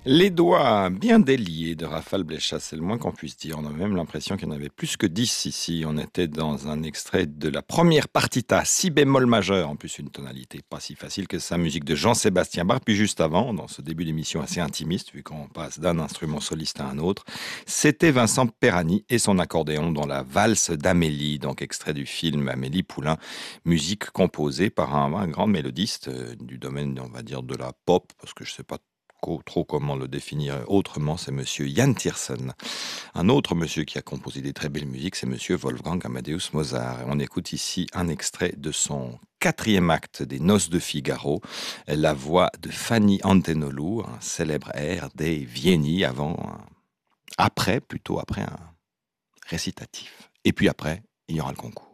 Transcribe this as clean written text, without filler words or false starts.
Les doigts bien déliés de Raphaël Bléchat, c'est le moins qu'on puisse dire. On a même l'impression qu'il y en avait plus que 10 ici. On était dans un extrait de la première partita, si bémol majeur, en plus une tonalité pas si facile que ça, musique de Jean-Sébastien Bach. Puis juste avant, dans ce début d'émission assez intimiste, vu qu'on passe d'un instrument soliste à un autre, c'était Vincent Perani et son accordéon dans la valse d'Amélie, donc extrait du film Amélie Poulain, musique composée par un grand mélodiste du domaine, on va dire, de la pop, parce que je sais pas trop comment le définir autrement, c'est monsieur Jan Tiersen. Un autre monsieur qui a composé des très belles musiques, c'est monsieur Wolfgang Amadeus Mozart. Et on écoute ici un extrait de son quatrième acte des Noces de Figaro, la voix de Fanny Antenolu, un célèbre air des Vieni, plutôt après un récitatif. Et puis après, il y aura le concours.